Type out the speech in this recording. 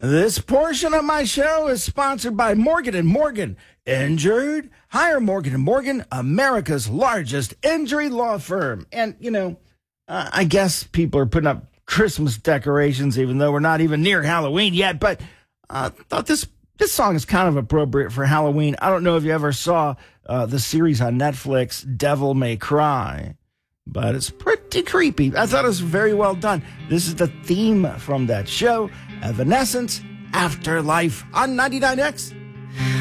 This portion of my show is sponsored by Morgan & Morgan. Injured? Hire Morgan & Morgan, America's largest injury law firm. And, I guess people are putting up Christmas decorations, even though we're not even near Halloween yet. But I thought this song is kind of appropriate for Halloween. I don't know if you ever saw the series on Netflix, Devil May Cry, but it's pretty creepy. I thought it was very well done. This is the theme from that show, Evanescence, Afterlife on 99X.